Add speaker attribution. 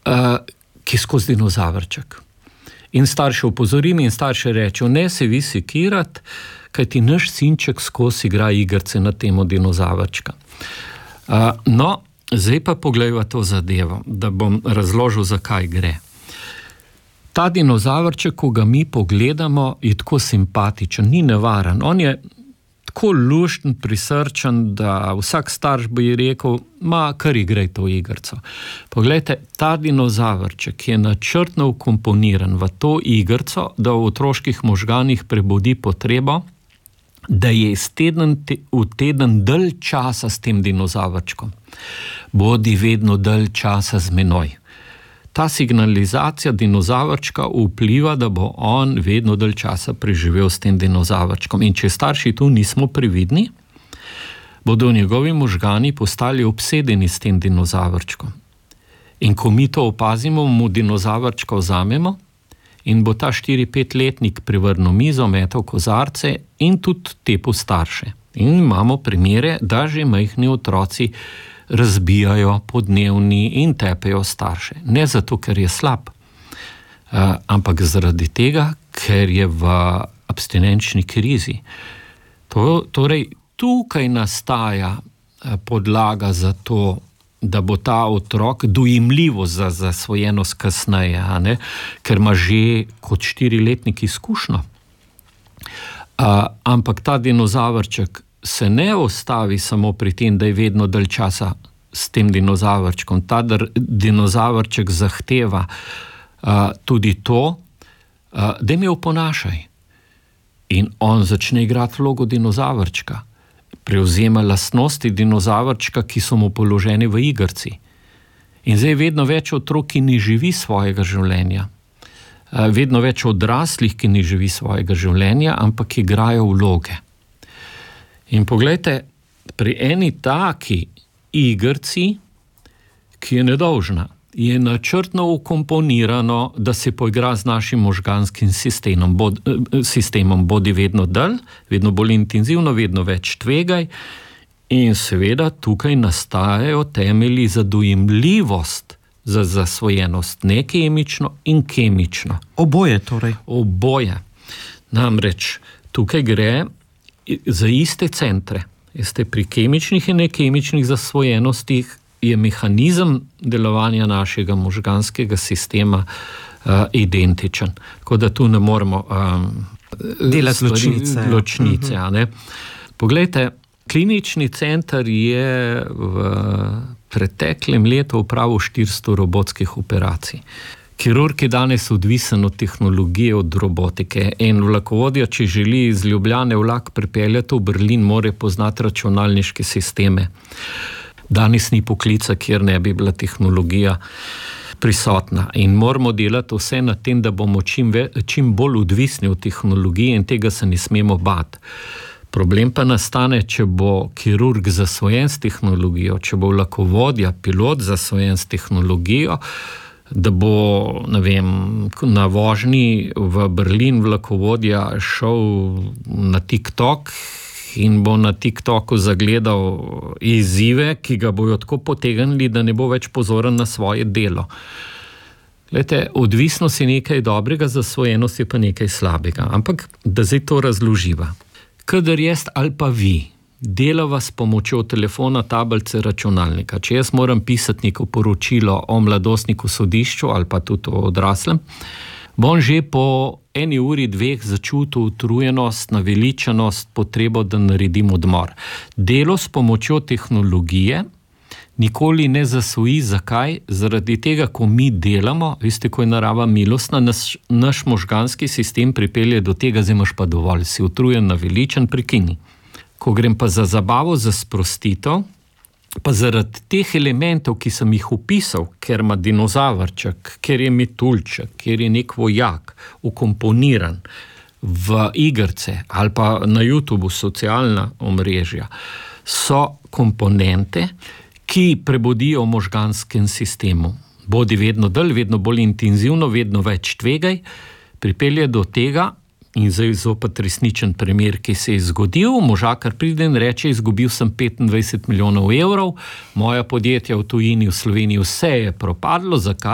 Speaker 1: ki skozi dinozavrček. In starše opozorim in starše rečejo, ne se vi sekirati, kaj ti naš sinček skozi igra igrice na temo dinozavrčka. No, zdaj pa pogledajva to zadevo, da bom razložil, zakaj gre. Ta dinozavrček, ko ga mi pogledamo, je tako simpatičen, ni nevaren. On je tako lušten, prisrčen, da vsak starš bi rekel, kar igraj to igrico. Poglejte, ta dinozavrček je načrtno vkomponiran v to igrico, da v otroških možganih prebudi potrebo, da je iz v teden dalj časa s tem dinozavrčkom. Bodi vedno dalj časa z menoj. Ta signalizacija dinozavrčka vpliva, da bo on vedno dalj časa preživel s tem dinozavrčkom. In če starši tu nismo previdni, bodo njegovi možgani postali obsedeni s tem dinozavrčkom. In ko mi to opazimo, mu dinozavrčka vzamemo in bo ta 4-5-letnik prevrnil mizo, metal kozarce in tudi tepu starše. In imamo primere, da že majhni otroci razbijajo podnevni in tepejo starše. Ne zato, ker je slab, ampak zaradi tega, ker je v abstinenčni krizi. Torej, tukaj nastaja podlaga za to, da bo ta otrok dojemljivo za zasvojenost kasneje, ker ima že kot 4-letnik izkušnjo. Ampak ta dinozavrček se ne ostavi samo pri tem, da je vedno dalj časa s tem dinozavrčkom. Ta dinozavrček zahteva tudi to, da me oponašaj. In on začne igrati vlogo dinozavrčka. Prevzema lastnosti dinozavrčka, ki so mu položeni v igrici. In zdaj je vedno več otrok, ki ne živi svojega življenja. Vedno več odraslih, ki ne živi svojega življenja, ampak igrajo vloge. In poglejte, pri eni taki igrici, ki je nedolžna, je načrtno vkomponirano, da se poigra z našim možganskim sistemom, bodi vedno dalj, vedno bolj intenzivno, vedno več tvegaj in seveda tukaj nastajajo temelji za dojemljivost, za zasvojenost, ne kemično in kemično.
Speaker 2: Oboje torej?
Speaker 1: Oboje. Namreč tukaj gre za iste centre. Pri kemičnih in nekemičnih zasvojenostih je mehanizem delovanja našega možganskega sistema identičen. Tako da tu ne moremo
Speaker 2: delati ločnice.
Speaker 1: Poglejte, klinični center je v preteklem letu opravil 400 robotskih operacij. Kirurg je danes odvisen od tehnologije, od robotike. En vlakovodja, če želi iz Ljubljane vlak pripeljati v Berlin, mora poznati računalniške sisteme. Danes ni poklica, kjer ne bi bila tehnologija prisotna. In moramo delati vse na tem, da bomo čim bolj odvisni od tehnologije in tega se ne smemo bati. Problem pa nastane, če bo kirurg zasvojen s tehnologijo, če bo vlakovodja, pilot zasvojen s tehnologijo, da bo, na vožnji v Berlin vlakovodja šel na TikTok in bo na TikToku zagledal izzive, ki ga bojo tako potegnili, da ne bo več pozoren na svoje delo. Glejte, odvisnost je nekaj dobrega, zasvojenost je pa nekaj slabega. Ampak, da zdaj to razloživa. Kadar jaz ali pa vi delava s pomočjo telefona, tablice, računalnika. Če jaz moram pisati neko poročilo o mladostniku sodišču ali pa tudi o odraslem, bom že po 1 uri, 2 začutil utrujenost, naveličanost, potrebo, da naredim odmor. Delo s pomočjo tehnologije nikoli ne zasvoji. Zakaj? Zaradi tega, ko mi delamo, veste, ko je narava milostna, naš možganski sistem pripelje do tega, zdaj imaš pa dovolj, si utrujen, naveličan, prekini. Ko grem pa za zabavo, za sprostitev, pa zaradi teh elementov, ki sem jih opisal, ker ima dinozavrček, ker je metuljček, ker je nek vojak vkomponiran v igrice ali pa na YouTubeu socialna omrežja, so komponente, ki prebudijo v možganskem sistemu. Bodi vedno dalj, vedno bolj intenzivno, vedno več tvegaj, pripelje do tega, in zdaj zopet resničen primer, ki se je zgodil, možakar pride in reče, izgubil sem 25 milijonov evrov, moja podjetja v tujini, v Sloveniji, vse je propadlo, zakaj?